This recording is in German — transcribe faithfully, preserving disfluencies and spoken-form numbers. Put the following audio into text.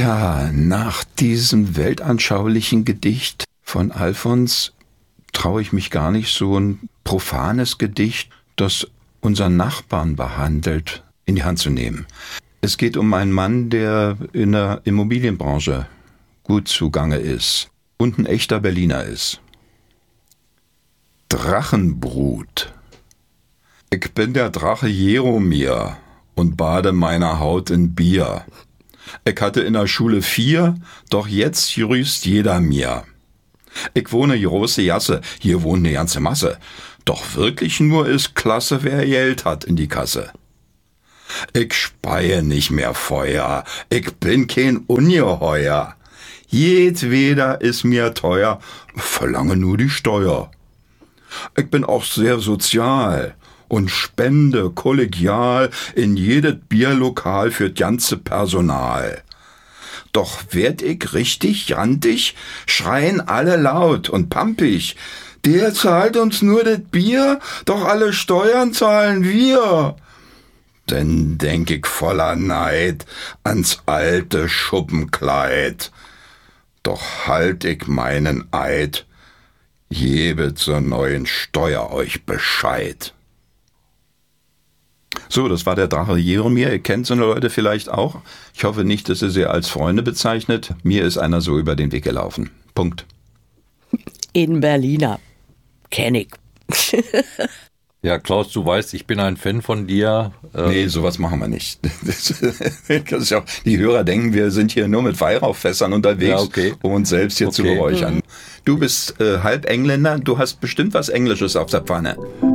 Ja, nach diesem weltanschaulichen Gedicht von Alfons traue ich mich gar nicht, so ein profanes Gedicht, das unseren Nachbarn behandelt, in die Hand zu nehmen. Es geht um einen Mann, der in der Immobilienbranche gut zugange ist und ein echter Berliner ist. Drachenbrut. Ich bin der Drache Jeromir und bade meine Haut in Bier. Ich hatte in der Schule vier, doch jetzt grüßt jeder mir. Ich wohne große Jasse, hier wohnt eine ganze Masse. Doch wirklich nur ist klasse, wer Geld hat in die Kasse. Ich speie nicht mehr Feuer, ich bin kein Ungeheuer. Jedweder ist mir teuer, verlange nur die Steuer. Ich bin auch sehr sozial und spende kollegial in jedes Bierlokal für das ganze Personal. Doch werd ich richtig rantig, schreien alle laut und pampig. Der zahlt uns nur das Bier, doch alle Steuern zahlen wir. Denn denk ich voller Neid ans alte Schuppenkleid. Doch halt ich meinen Eid, gebet zur neuen Steuer euch Bescheid. So, das war der Drache Jeromir. Ihr kennt so eine Leute vielleicht auch. Ich hoffe nicht, dass ihr sie als Freunde bezeichnet. Mir ist einer so über den Weg gelaufen. Punkt. In Berliner. Kenn ich. Ja, Klaus, du weißt, ich bin ein Fan von dir. Nee, sowas machen wir nicht. Das ist ja auch, die Hörer denken, wir sind hier nur mit Weihrauchfässern unterwegs, ja, okay. um uns selbst hier okay. zu beräuchern. Du bist äh, halb Engländer, du hast bestimmt was Englisches auf der Pfanne.